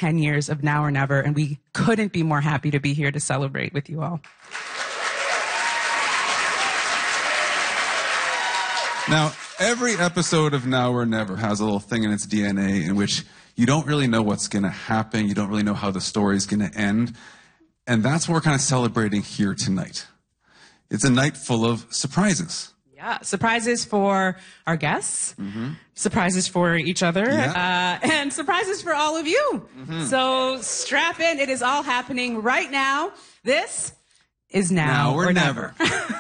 10 years of Now or Never, and we couldn't be more happy to be here to celebrate with you all. Now, every episode of Now or Never has a little thing in its DNA in which you don't really know what's going to happen. You don't really know how the story's going to end. And that's what we're kind of celebrating here tonight. It's a night full of surprises. Yeah, surprises for our guests, surprises for each other, and surprises for all of you. So strap in. It is all happening right now. This is Now or Never.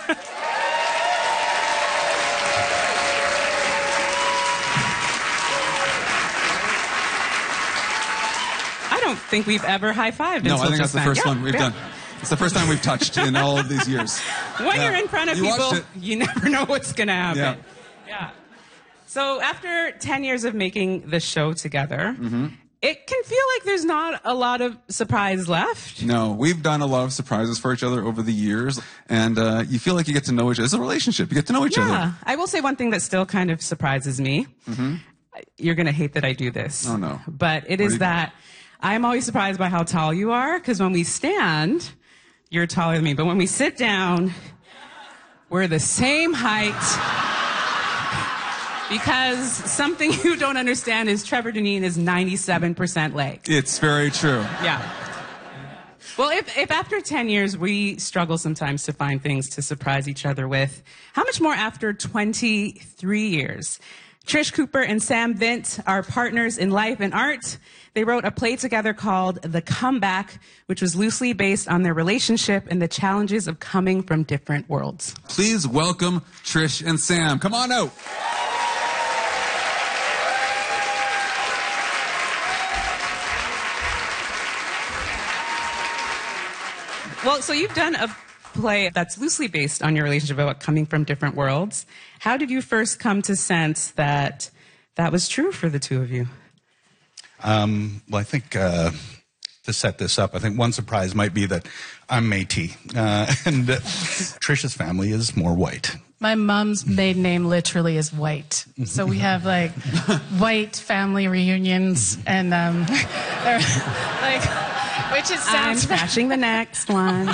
I don't think we've ever high-fived. No, I think that's the first one we've done. It's the first time we've touched in all of these years. When you're in front of people, you never know what's going to happen. Yeah. So after 10 years of making the show together, it can feel like there's not a lot of surprise left. No, we've done a lot of surprises for each other over the years, and you feel like you get to know each other. It's a relationship. You get to know each other. Yeah. I will say one thing that still kind of surprises me. You're going to hate that I do this. Oh, no. But it is that I'm always surprised by how tall you are, because when we stand, you're taller than me. But when we sit down, we're the same height. Because something you don't understand is Trevor Deneen is 97% leg. It's very true. Yeah. Well, if after 10 years we struggle sometimes to find things to surprise each other with, how much more after 23 years? Trish Cooper and Sam Vint are partners in life and art. They wrote a play together called The Comeback, which was loosely based on their relationship and the challenges of coming from different worlds. Please welcome Trish and Sam. Come on out. Well, so you've done a play that's loosely based on your relationship about coming from different worlds. How did you first come to sense that that was true for the two of you? Well, I think to set this up, I think one surprise might be that I'm Métis, and Trisha's family is more white. My mom's maiden name literally is White. So we have like white family reunions, and they're like, which is I'm crashing the next one.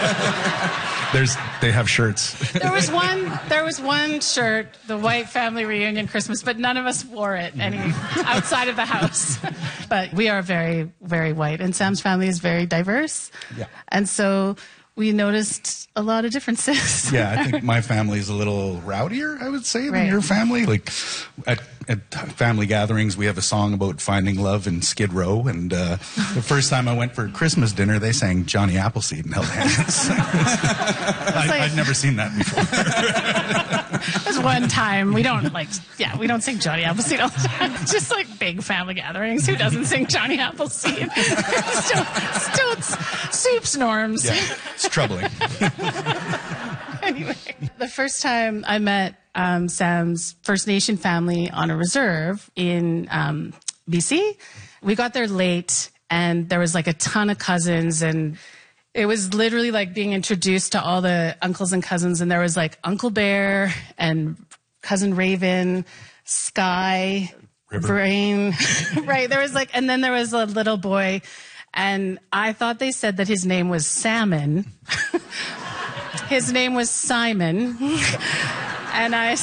They have shirts. There was one shirt, the white family reunion Christmas, but none of us wore it outside of the house. But we are very, very white, and Sam's family is very diverse. Yeah. And so we noticed a lot of differences. Yeah, I think my family is a little rowdier, I would say, than your family. Like at family gatherings, we have a song about finding love in Skid Row, and the first time I went for Christmas dinner, they sang Johnny Appleseed and held hands. I'd never seen that before. There's one time we don't sing Johnny Appleseed all the time. It's just like big family gatherings. Who doesn't sing Johnny Appleseed? still it's Soup's norms. Yeah, it's troubling. Anyway, the first time I met Sam's First Nation family on a reserve in BC, we got there late, and there was like a ton of cousins, and it was literally like being introduced to all the uncles and cousins, and there was like Uncle Bear and Cousin Raven, Sky, River. Brain, right? There was like, and then there was a little boy, and I thought they said that his name was Salmon. His name was Simon. And I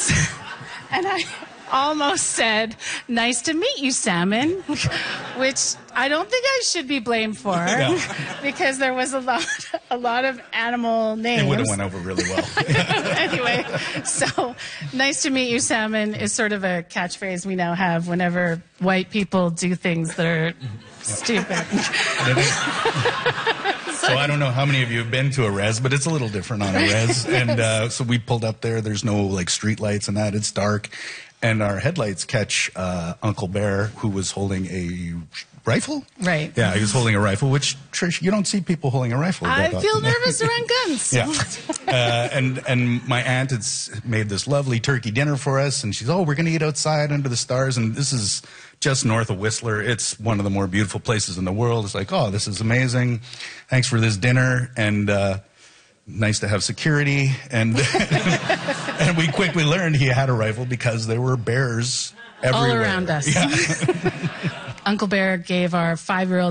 almost said, "Nice to meet you, Salmon," which I don't think I should be blamed for, because there was a lot of animal names. It would have went over really well. Anyway, so "Nice to meet you, Salmon" is sort of a catchphrase we now have whenever white people do things that are stupid. So I don't know how many of you have been to a res, but it's a little different on a res. And so we pulled up there. There's no like street lights and that. It's dark. And our headlights catch Uncle Bear, who was holding a rifle. Right. Yeah, he was holding a rifle, which, Trish, you don't see people holding a rifle. I feel nervous around guns. Yeah. And my aunt had made this lovely turkey dinner for us, and she's, we're going to eat outside under the stars. And this is just north of Whistler. It's one of the more beautiful places in the world. It's like, this is amazing. Thanks for this dinner. And nice to have security. And and we quickly learned he had a rifle because there were bears everywhere. All around us. Yeah. Uncle Bear gave our 5-year-old